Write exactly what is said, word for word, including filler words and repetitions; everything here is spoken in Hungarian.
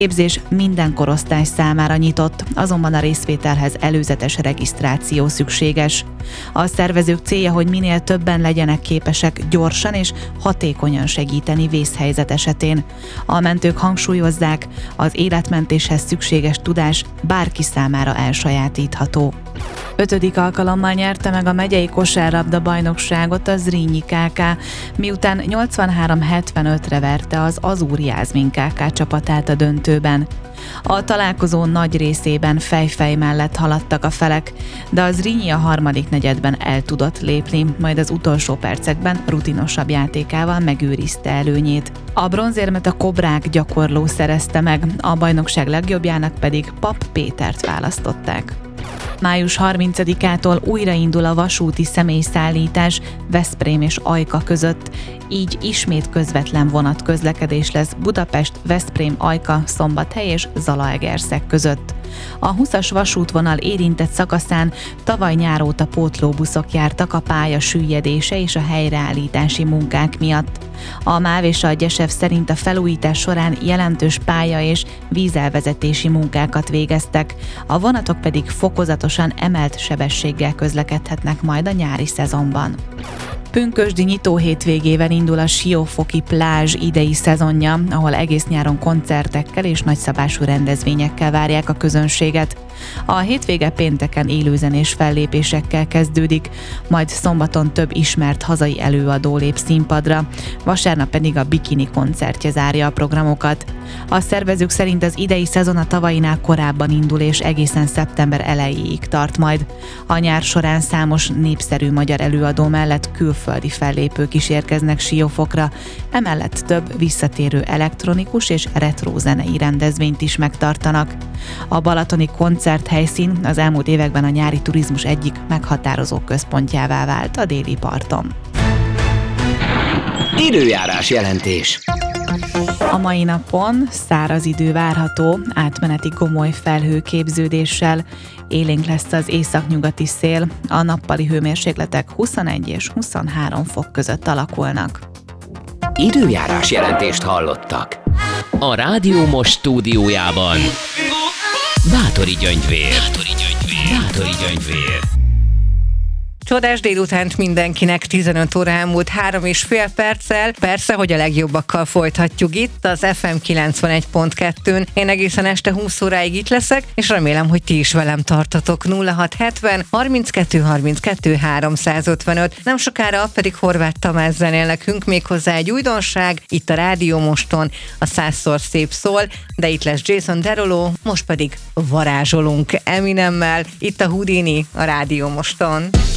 Képzés minden korosztály számára nyitott, azonban a részvételhez előzetes regisztráció szükséges. A szervezők célja, hogy minél többen legyenek képesek gyorsan és hatékonyan segíteni vészhelyzet esetén. A mentők hangsúlyozzák, az életmentéshez szükséges tudás bárki számára elsajátítható. Ötödik alkalommal nyerte meg a megyei kosárlabda bajnokságot a Zrínyi ká ká, miután nyolcvanhárom hetvenötre verte az Azúr Jászmin ká ká csapatát a döntőben. A találkozó nagy részében fej-fej mellett haladtak a felek, de a Zrínyi a harmadik negyedben el tudott lépni, majd az utolsó percekben rutinosabb játékával megőrizte előnyét. A bronzérmet a Kobrák gyakorló szerezte meg, a bajnokság legjobbjának pedig Papp Pétert választották. május harmincadikától újraindul a vasúti személyszállítás Veszprém és Ajka között, így ismét közvetlen vonatközlekedés lesz Budapest, Veszprém, Ajka, Szombathely és Zalaegerszeg között. A húszas vasútvonal érintett szakaszán tavaly nyár óta pótlóbuszok jártak a pálya süllyedése és a helyreállítási munkák miatt. A MÁV és a Gyesev szerint a felújítás során jelentős pálya- és vízelvezetési munkákat végeztek, a vonatok pedig fokozatosan emelt sebességgel közlekedhetnek majd a nyári szezonban. Pünkösdi nyitó hétvégével indul a Siófoki plázs idei szezonja, ahol egész nyáron koncertekkel és nagyszabású rendezvényekkel várják a közönséget. A hétvége pénteken élőzenés fellépésekkel kezdődik, majd szombaton több ismert hazai előadó lép színpadra, vasárnap pedig a Bikini koncertje zárja a programokat. A szervezők szerint az idei szezon a tavainál korábban indul és egészen szeptember elejéig tart majd. A nyár során számos népszerű magyar előadó mellett külföldi fellépők is érkeznek Siófokra, emellett több visszatérő elektronikus és retro zenei rendezvényt is megtartanak. A balatoni koncerthelyszín az elmúlt években a nyári turizmus egyik meghatározó központjává vált a déli parton. Időjárás jelentés. A mai napon száraz idő várható, átmeneti gomoly felhőképződéssel, élénk lesz az északnyugati szél, a nappali hőmérsékletek huszonegy és huszonhárom fok között alakulnak. Időjárás jelentést hallottak. A Rádió Most stúdiójában Báthori Gyöngyvér. Báthori Gyöngyvér. Báthori Gyöngyvér. Csodás délutánt mindenkinek, tizenöt óra elmúlt három és fél perccel. Persze, hogy a legjobbakkal folytatjuk itt az ef em kilencvenegy pont kettőn. Én egészen este húsz óráig itt leszek, és remélem, hogy ti is velem tartatok. nulla hat hetven harminckettő harminckettő háromszázötvenöt. Nem sokára pedig Horváth Tamás zenél nekünk, méghozzá egy újdonság, itt a Rádió Moston, a Százszor szép szól, de itt lesz Jason Derulo, most pedig varázsolunk Eminemmel, itt a Houdini a Rádió Moston.